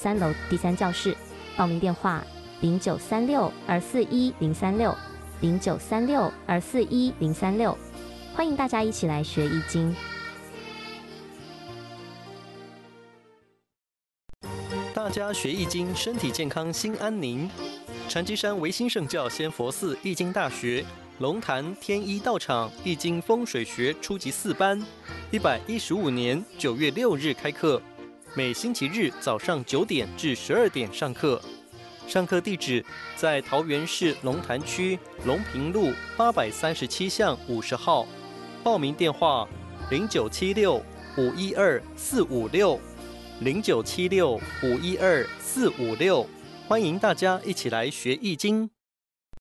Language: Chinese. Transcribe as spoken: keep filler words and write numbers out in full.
三楼第三教室。报名电话：零九三六二四一零三六零九三六二四一零三六。欢迎大家一起来学易经。 大家学易经，身体健康，心安宁。禅机山唯心圣教仙佛寺易经大学龙潭天一道场易经风水学初级四班，一百一十五年九月六日开课，每星期日早上九点至十二点上课。上课地址在桃园市龙潭区龙平路八百三十七巷五十号。报名电话：零九七六五一二四五六零九七六五一二四五六。欢迎大家一起来学易经。